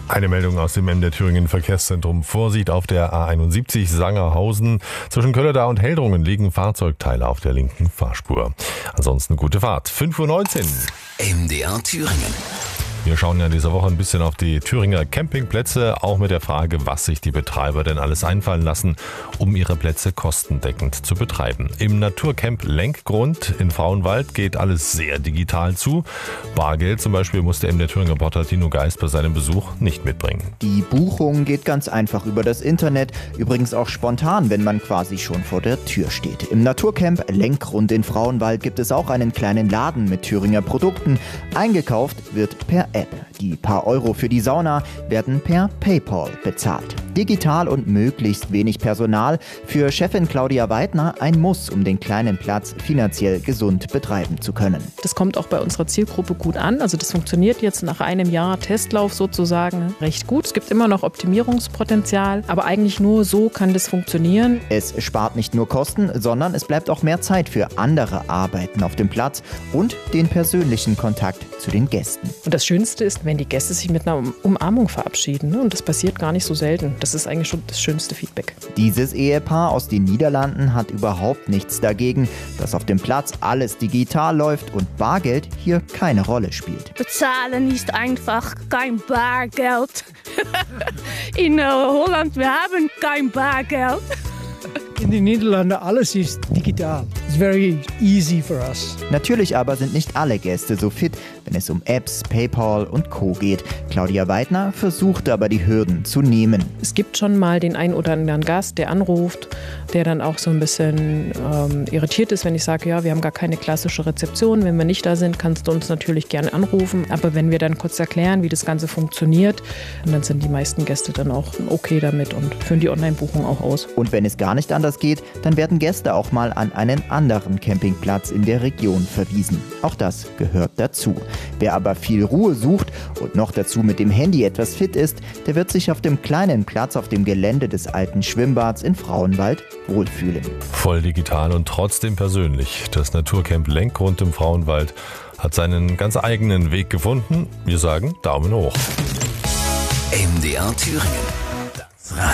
Eine Meldung aus dem MDR Thüringen Verkehrszentrum. Vorsicht auf der A71 Sangerhausen. Zwischen Köllerdau und Heldrungen liegen Fahrzeugteile auf der linken Fahrspur. Ansonsten gute Fahrt. 5:19 Uhr. MDR Thüringen. Wir schauen ja diese Woche ein bisschen auf die Thüringer Campingplätze, auch mit der Frage, was sich die Betreiber denn alles einfallen lassen, um ihre Plätze kostendeckend zu betreiben. Im Naturcamp Lenkgrund in Frauenwald geht alles sehr digital zu. Bargeld zum Beispiel musste der Thüringer Reporter Tino Geist bei seinem Besuch nicht mitbringen. Die Buchung geht ganz einfach über das Internet, übrigens auch spontan, wenn man quasi schon vor der Tür steht. Im Naturcamp Lenkgrund in Frauenwald gibt es auch einen kleinen Laden mit Thüringer Produkten. Eingekauft wird per App. Die paar Euro für die Sauna werden per PayPal bezahlt. Digital und möglichst wenig Personal. Für Chefin Claudia Weidner ein Muss, um den kleinen Platz finanziell gesund betreiben zu können. Das kommt auch bei unserer Zielgruppe gut an. Also das funktioniert jetzt nach einem Jahr Testlauf sozusagen recht gut. Es gibt immer noch Optimierungspotenzial, aber eigentlich nur so kann das funktionieren. Es spart nicht nur Kosten, sondern es bleibt auch mehr Zeit für andere Arbeiten auf dem Platz und den persönlichen Kontakt zu den Gästen. Und das Schönste ist, wenn die Gäste sich mit einer Umarmung verabschieden. Und das passiert gar nicht so selten. Das ist eigentlich schon das schönste Feedback. Dieses Ehepaar aus den Niederlanden hat überhaupt nichts dagegen, dass auf dem Platz alles digital läuft und Bargeld hier keine Rolle spielt. Bezahlen ist einfach kein Bargeld. In Holland, wir haben kein Bargeld. In den Niederlanden alles ist digital. It's very easy for us. Natürlich aber sind nicht alle Gäste so fit, wenn es um Apps, PayPal und Co. geht. Claudia Weidner versuchte aber die Hürden zu nehmen. Es gibt schon mal den einen oder anderen Gast, der anruft, der dann auch so ein bisschen irritiert ist, wenn ich sage, ja, wir haben gar keine klassische Rezeption. Wenn wir nicht da sind, kannst du uns natürlich gerne anrufen. Aber wenn wir dann kurz erklären, wie das Ganze funktioniert, dann sind die meisten Gäste dann auch okay damit und führen die Online-Buchung auch aus. Und wenn es gar nicht anders geht, dann werden Gäste auch mal an einen anderen Campingplatz in der Region verwiesen. Auch das gehört dazu. Wer aber viel Ruhe sucht und noch dazu mit dem Handy etwas fit ist, der wird sich auf dem kleinen Platz auf dem Gelände des alten Schwimmbads in Frauenwald wohlfühlen. Voll digital und trotzdem persönlich. Das Naturcamp Lenkgrund im Frauenwald hat seinen ganz eigenen Weg gefunden. Wir sagen Daumen hoch. MDR Thüringen.